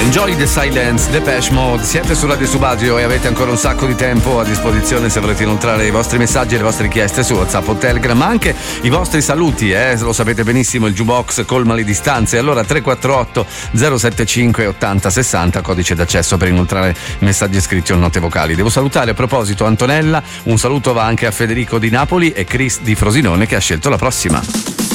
Enjoy the Silence, Depeche Mode. Siete su Radio Subagio e avete ancora un sacco di tempo a disposizione se volete inoltrare i vostri messaggi e le vostre richieste su WhatsApp o Telegram, ma anche i vostri saluti, lo sapete benissimo, il jukebox colma le distanze. Allora 348 075 80 60, codice d'accesso per inoltrare messaggi scritti o note vocali. Devo salutare a proposito Antonella, un saluto va anche a Federico di Napoli e Chris di Frosinone che ha scelto la prossima.